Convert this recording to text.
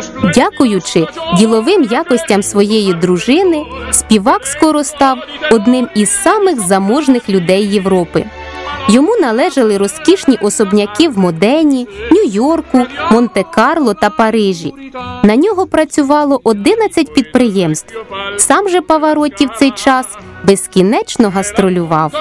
Дякуючи діловим якостям своєї дружини, співак скоро став одним із самих заможних людей Європи. Йому належали розкішні особняки в Модені, Нью-Йорку, Монте-Карло та Парижі. На нього працювало 11 підприємств. Сам же Паваротті в цей час безкінечно гастролював.